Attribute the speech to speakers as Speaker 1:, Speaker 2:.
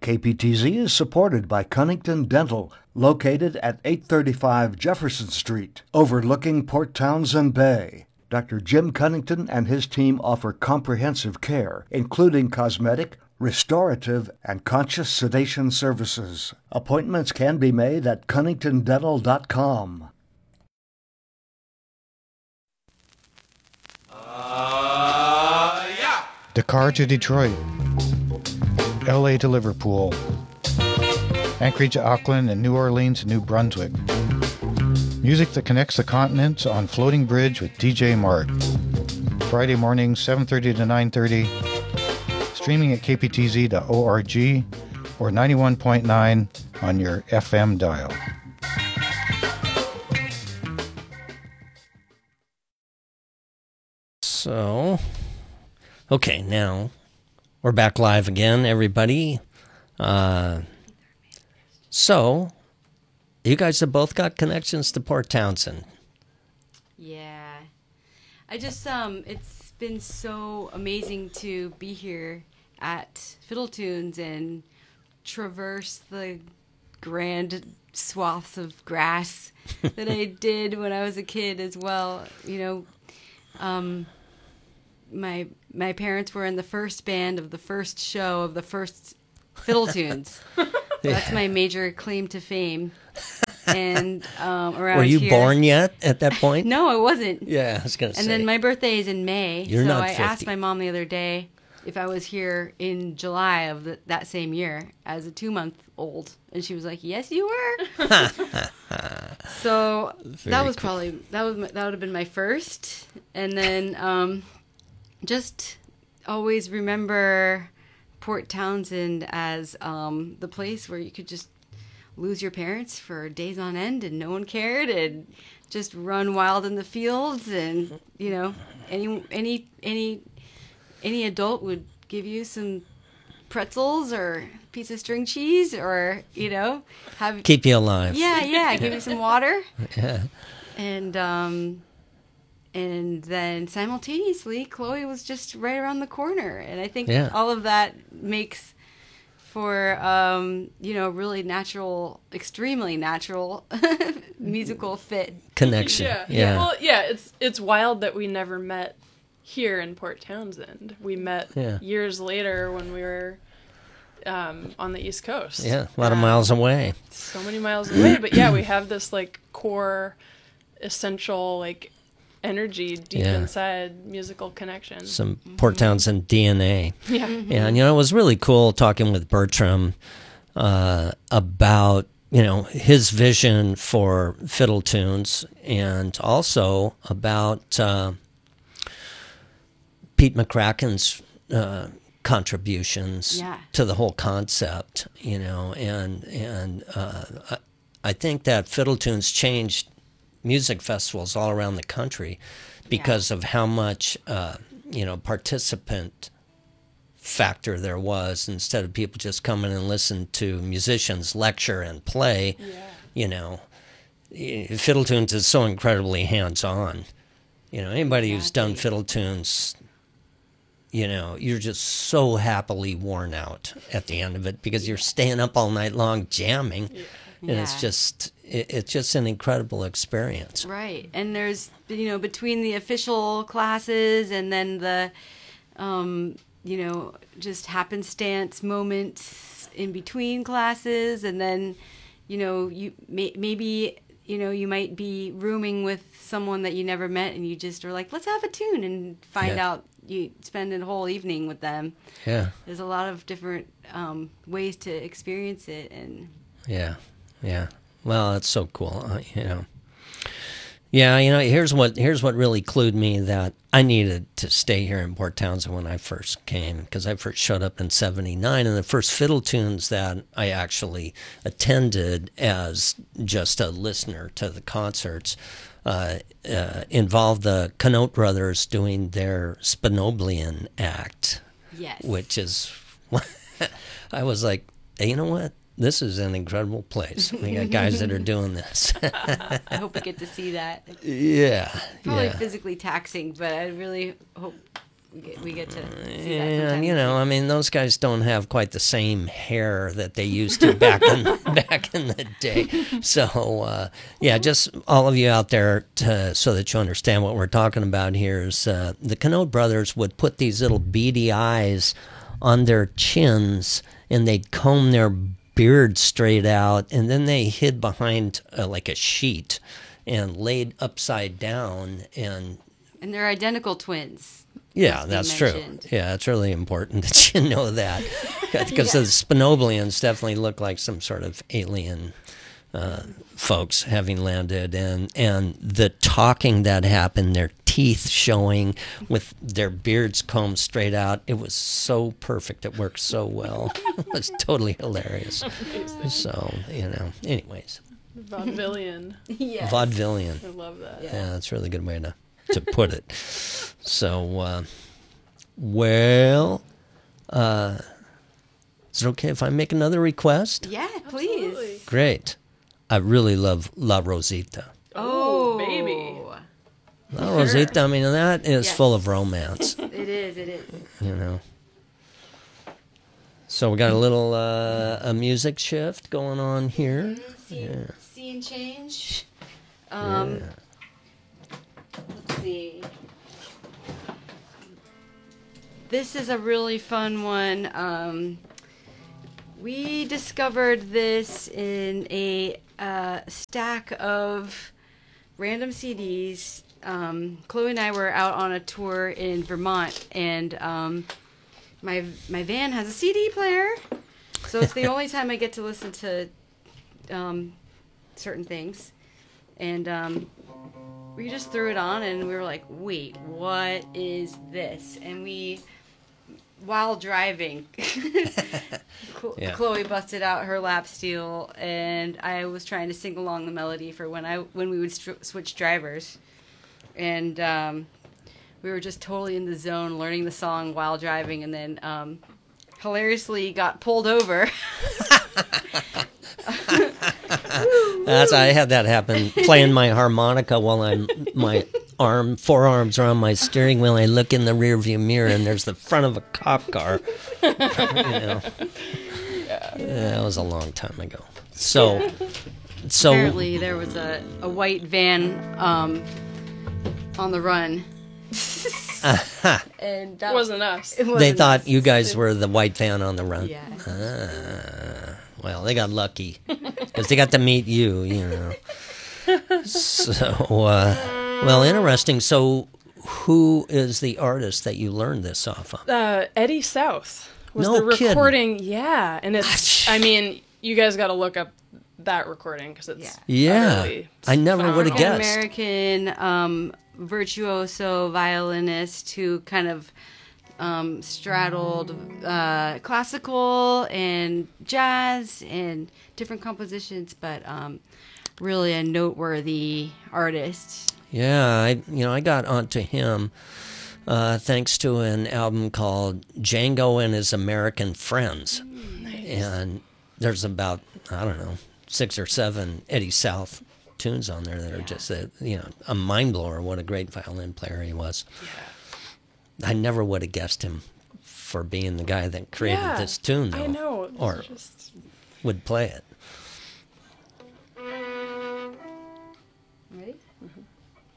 Speaker 1: KPTZ is supported by Cunnington Dental, located at 835 Jefferson Street, overlooking Port Townsend Bay. Dr. Jim Cunnington and his team offer comprehensive care, including cosmetic, restorative, and conscious sedation services. Appointments can be made at cunningtondental.com.
Speaker 2: Dakar to Detroit, LA to Liverpool, Anchorage to Auckland, and New Orleans to New Brunswick. Music that connects the continents on Floating Bridge with DJ Mark. Friday mornings, 7:30 to 9:30. Streaming at kptz.org or 91.9 on your FM dial.
Speaker 3: So, okay, now we're back live again, everybody. So, you guys have both got connections to Port Townsend.
Speaker 4: Yeah. I just, it's been so amazing to be here at Fiddle Tunes and traverse the grand swaths of grass that I did when I was a kid as well. You know, my parents were in the first band of the first show of the first Fiddle Tunes. That's my major claim to fame. And around
Speaker 3: Were you
Speaker 4: here,
Speaker 3: born yet at that point?
Speaker 4: No, I wasn't.
Speaker 3: Yeah, I was going to say.
Speaker 4: And then my birthday is in May.
Speaker 3: You're
Speaker 4: so
Speaker 3: not
Speaker 4: I
Speaker 3: 50.
Speaker 4: asked my mom the other day if I was here in July of that same year as a 2-month-old. And she was like, yes, you were. So that was probably, that would have been my first. And then just always remember Port Townsend as the place where you could just lose your parents for days on end and no one cared, and just run wild in the fields, and you know, any adult would give you some pretzels or a piece of string cheese, or you know,
Speaker 3: keep you alive.
Speaker 4: Yeah, give you some water.
Speaker 3: Yeah.
Speaker 4: And then simultaneously, Chloe was just right around the corner, and I think all of that makes for you know, really natural, extremely natural musical fit
Speaker 3: connection.
Speaker 5: Yeah. Well, yeah, it's wild that we never met here in Port Townsend. We met years later when we were on the East Coast.
Speaker 3: Yeah, a lot of miles away.
Speaker 5: So many miles away, but yeah, we have this like core, essential like energy deep inside, musical connection.
Speaker 3: Some Port Townsend DNA.
Speaker 5: Yeah.
Speaker 3: Yeah, and you know, it was really cool talking with Bertram about, you know, his vision for Fiddle Tunes, and also about Pete McCracken's contributions to the whole concept, you know, and I think that Fiddle Tunes changed music festivals all around the country because of how much you know, participant factor there was. Instead of people just coming and listen to musicians lecture and play, you know, Fiddle Tunes is so incredibly hands-on. You know, anybody who's done Fiddle Tunes, you know, you're just so happily worn out at the end of it because you're staying up all night long jamming. And it's just an incredible experience.
Speaker 4: Right. And there's, you know, between the official classes and then the, you know, just happenstance moments in between classes. And then, you know, you maybe, you know, you might be rooming with someone that you never met and you just are like, let's have a tune, and find out you spend a whole evening with them.
Speaker 3: Yeah.
Speaker 4: There's a lot of different ways to experience it. And
Speaker 3: yeah. Well, that's so cool, you know. Yeah, you know, here's what really clued me that I needed to stay here in Port Townsend when I first came, because I first showed up in '79, and the first Fiddle Tunes that I actually attended as just a listener to the concerts involved the Canote Brothers doing their Spinoblian act.
Speaker 4: Yes.
Speaker 3: Which is, I was like, hey, you know what? This is an incredible place. We got guys that are doing this.
Speaker 4: I hope we get to see that.
Speaker 3: Yeah.
Speaker 4: Probably physically taxing, but I really hope we get to see that.
Speaker 3: And
Speaker 4: sometimes.
Speaker 3: you know, I mean, those guys don't have quite the same hair that they used to back in the day. So yeah, just all of you out there, so that you understand what we're talking about here, is the Canote brothers would put these little beady eyes on their chins, and they'd comb their beard straight out, and then they hid behind like a sheet and laid upside down. And
Speaker 4: they're identical twins.
Speaker 3: yeah, that's true. Yeah, it's really important that you know that, because the Spinoblians definitely look like some sort of alien folks having landed, and the talking that happened, their teeth showing with their beards combed straight out. It was so perfect. It worked so well. It was totally hilarious.
Speaker 5: Amazing.
Speaker 3: So, you know, anyways.
Speaker 5: Vaudevillian.
Speaker 4: Yes.
Speaker 3: Vaudevillian.
Speaker 5: I love that.
Speaker 3: Yeah, that's a really good way to put it. So, well, is it okay if I make another request?
Speaker 4: Yeah, please.
Speaker 5: Absolutely.
Speaker 3: Great. I really love La Rosita.
Speaker 4: Oh,
Speaker 5: baby.
Speaker 3: La Rosita, I mean, that is
Speaker 4: Yes.
Speaker 3: full of romance,
Speaker 4: It is.
Speaker 3: you know. So we got a little a music shift going on here.
Speaker 4: Scene change.
Speaker 3: Yeah.
Speaker 4: Let's see. This is a really fun one. We discovered this in a stack of random CDs. Chloe and I were out on a tour in Vermont, and my van has a CD player, so it's the only time I get to listen to certain things. And we just threw it on, and we were like, wait, what is this? And we, while driving,
Speaker 3: Yeah.
Speaker 4: Chloe busted out her lap steel, and I was trying to sing along the melody for when we would switch drivers. And we were just totally in the zone, learning the song while driving, and then hilariously got pulled over.
Speaker 3: I had that happen playing my harmonica while my forearms are on my steering wheel. I look in the rearview mirror, and there's the front of a cop car. You know. That was a long time ago. So
Speaker 4: Apparently, there was a white van on the run. And that
Speaker 5: It wasn't us.
Speaker 4: It wasn't
Speaker 3: they thought
Speaker 4: us.
Speaker 3: you guys were the white van on the run.
Speaker 4: Yeah.
Speaker 3: Well, they got lucky because they got to meet you, you know. So, well, interesting. So, who is the artist that you learned this off of?
Speaker 5: Eddie South was
Speaker 3: No
Speaker 5: the
Speaker 3: kidding.
Speaker 5: recording. Yeah, and it's. I mean, you guys got to look up that recording because it's.
Speaker 3: Yeah,
Speaker 5: utterly
Speaker 3: I never would have guessed.
Speaker 4: American virtuoso violinist who kind of straddled classical and jazz and different compositions, but really a noteworthy artist.
Speaker 3: Yeah, I got onto him thanks to an album called Django and His American Friends.
Speaker 5: Nice.
Speaker 3: And there's about, I don't know, 6 or 7 Eddie South tunes on there that are just a mind blower. What a great violin player he was.
Speaker 5: Yeah.
Speaker 3: I never would have guessed him for being the guy that created this tune, though.
Speaker 5: I know.
Speaker 3: Or
Speaker 5: Just
Speaker 3: would play it.